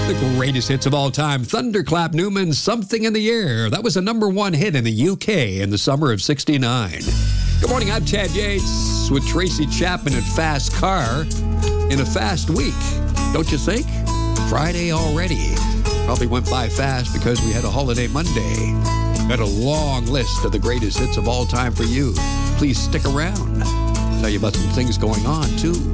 The greatest hits of all time. Thunderclap Newman's Something in the Air. That was a #1 hit in the UK in the summer of '69. Good morning, I'm Ted Yates with Tracy Chapman at Fast Car in a fast week. Don't you think? Friday already. Probably went by fast because we had a holiday Monday. Got a long list of the greatest hits of all time for you. Please stick around. Tell you about some things going on, too.